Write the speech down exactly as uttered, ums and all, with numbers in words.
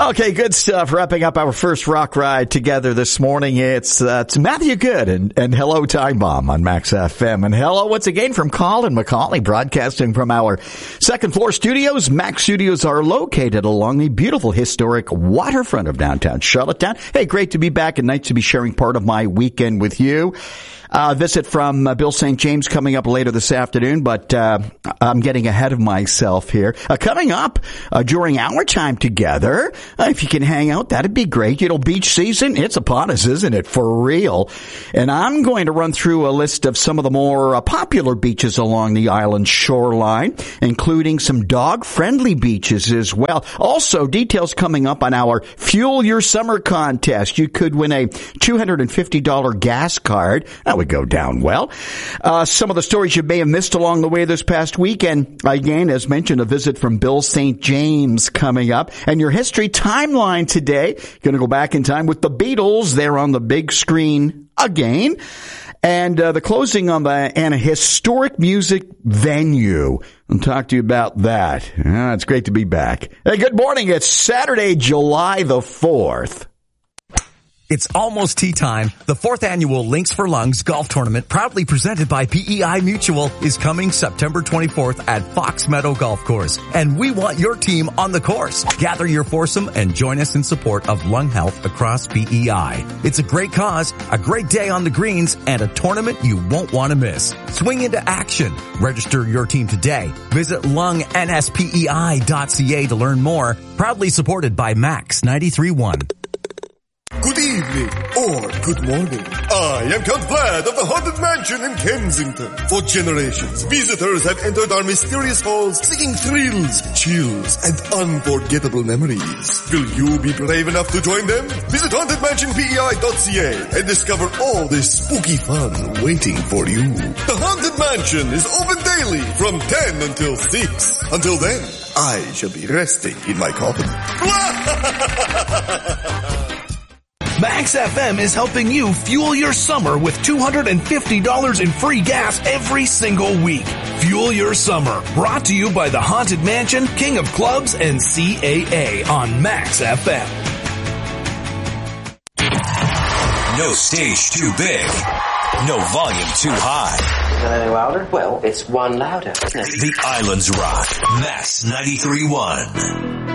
Okay, good stuff. Wrapping up our first rock ride together this morning. It's, uh, it's Matthew Good and, and Hello Time Bomb on Max F M. And hello once again from Colin McCauley, broadcasting from our second floor studios. Max Studios are located along the beautiful historic waterfront of downtown Charlottetown. Hey, great to be back and nice to be sharing part of my weekend with you. Uh, visit from uh, Bill Saint James coming up later this afternoon, but uh, I'm getting ahead of myself here. Uh, coming up uh, during our time together, uh, if you can hang out, that'd be great. You know, beach season, it's upon us, isn't it? For real. And I'm going to run through a list of some of the more uh, popular beaches along the island shoreline, including some dog-friendly beaches as well. Also, details coming up on our Fuel Your Summer contest. You could win a two hundred fifty dollars gas card. That would go down well. Uh, some of the stories you may have missed along the way this past weekend. Again, as mentioned, a visit from Bill Saint James coming up. And your history timeline today, going to go back in time with the Beatles. They're on the big screen again. And uh, the closing on the and a historic music venue. I'll talk to you about that. Uh, it's great to be back. Hey, good morning. It's Saturday, July the fourth. It's almost tea time. The fourth annual Links for Lungs golf tournament, proudly presented by P E I Mutual, is coming September twenty-fourth at Fox Meadow Golf Course. And we want your team on the course. Gather your foursome and join us in support of lung health across P E I. It's a great cause, a great day on the greens, and a tournament you won't want to miss. Swing into action. Register your team today. Visit lung n s p e i dot c a to learn more. Proudly supported by Max ninety-three point one. Good evening, or good morning. I am Count Vlad of the Haunted Mansion in Kensington. For generations, visitors have entered our mysterious halls seeking thrills, chills, and unforgettable memories. Will you be brave enough to join them? Visit haunted mansion p e i dot c a and discover all this spooky fun waiting for you. The Haunted Mansion is open daily from ten until six. Until then, I shall be resting in my coffin. Max F M is helping you fuel your summer with two hundred fifty dollars in free gas every single week. Fuel your summer. Brought to you by the Haunted Mansion, King of Clubs, and C A A on Max F M. No stage too big. No volume too high. Is that any louder? Well, it's one louder. The Islands Rock. Max ninety-three point one.